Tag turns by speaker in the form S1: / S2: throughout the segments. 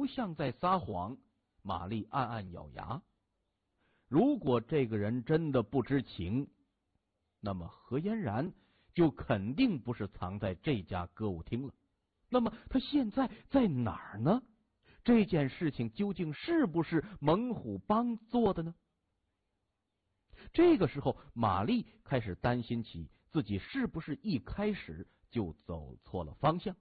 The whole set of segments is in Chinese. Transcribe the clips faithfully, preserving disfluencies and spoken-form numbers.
S1: 像在撒谎。玛丽暗暗咬牙，如果这个人真的不知情，那么何嫣然就肯定不是藏在这家歌舞厅了。那么他现在在哪儿呢？这件事情究竟是不是猛虎帮做的呢？这个时候，玛丽开始担心起自己是不是一开始就走错了方向。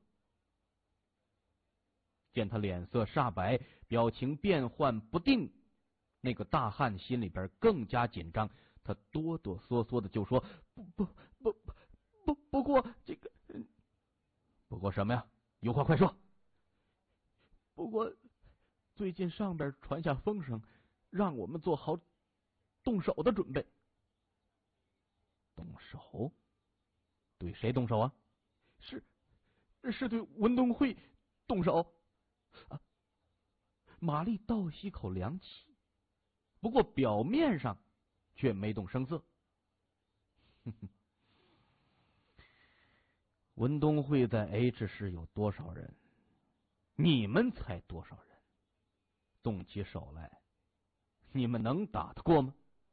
S1: 见他脸色煞白，表情变幻不定，那个大汉心里边更加紧张，他哆哆嗦嗦的就说：“不不不不不，不过这个，不过什么呀？有话快说。不过最近上边传下风声，让我们做好动手的准备。”动手？对谁动手啊？是是对文东会动手。啊！玛丽倒吸口凉气，不过表面上却没动声色。哼哼，文东会在 H 市有多少人？你们才多少人？动起手来，你们能打得过吗？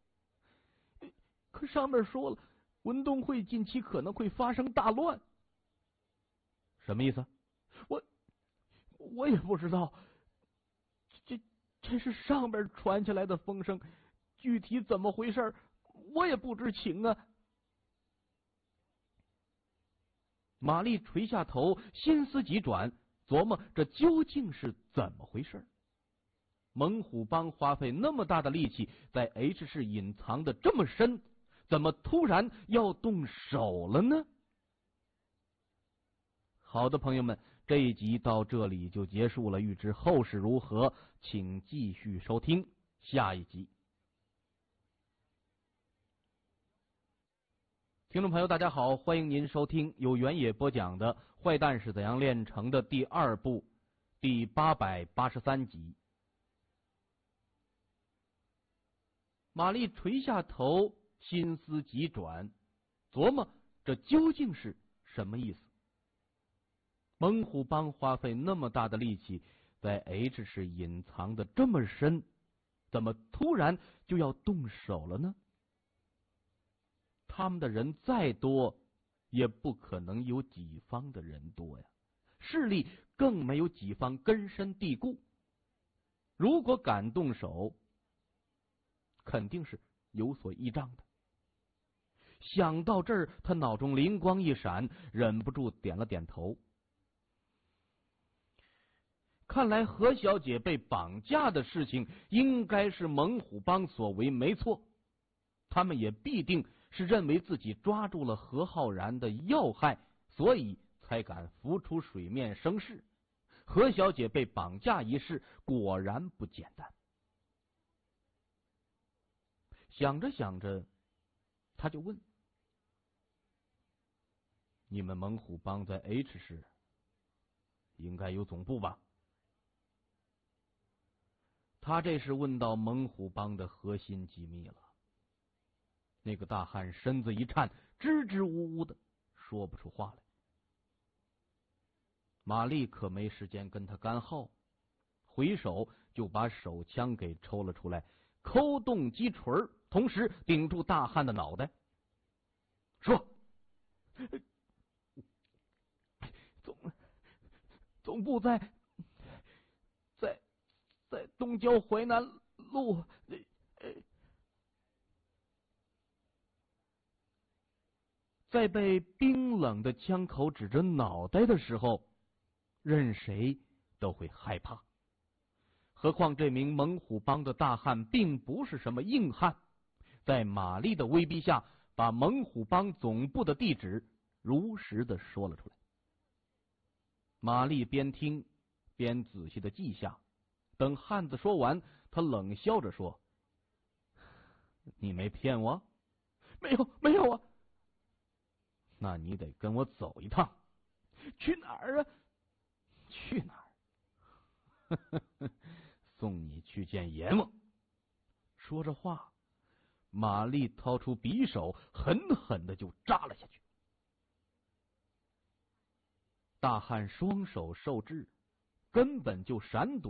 S1: 可上面说了，文东会近期可能会发生大乱。什么意思？我我也不知道，这这是上边传下来的风声，具体怎么回事我也不知情啊。玛丽垂下头，心思急转，琢磨这究竟是怎么回事。猛虎帮花费那么大的力气在 H 市隐藏的这么深，怎么突然要动手了呢？好的，朋友们，这一集到这里就结束了。欲知后事如何，请继续收听下一集。听众朋友，大家好，欢迎您收听由原野播讲的《坏蛋是怎样炼成的》第二部第八百八十三集。玛丽垂下头，心思急转，琢磨这究竟是什么意思。猛虎帮花费那么大的力气在 H 市隐藏的这么深，怎么突然就要动手了呢？他们的人再多，也不可能有己方的人多呀，势力更没有己方根深蒂固。如果敢动手，肯定是有所依仗的。想到这儿，他脑中灵光一闪，忍不住点了点头。看来何小姐被绑架的事情应该是猛虎帮所为没错，他们也必定是认为自己抓住了何浩然的要害，所以才敢浮出水面生事。何小姐被绑架一事果然不简单。想着想着，他就问：你们猛虎帮在 H 市应该有总部吧？他这是问到猛虎帮的核心机密了。那个大汉身子一颤，支支吾吾的说不出话来。玛丽可没时间跟他干耗，回手就把手枪给抽了出来，扣动击锤，同时顶住大汉的脑袋，说：总总部在在在东郊淮南路。在被冰冷的枪口指着脑袋的时候，任谁都会害怕。何况这名猛虎帮的大汉并不是什么硬汉，在玛丽的威逼下，把猛虎帮总部的地址如实的说了出来。玛丽边听边仔细的记下，等汉子说完，他冷笑着说：你没骗我？没有，没有啊。那你得跟我走一趟。去哪儿啊？去哪儿？送你去见阎王。说着话，玛丽掏出匕首，狠狠的就扎了下去。大汉双手受制，根本就闪躲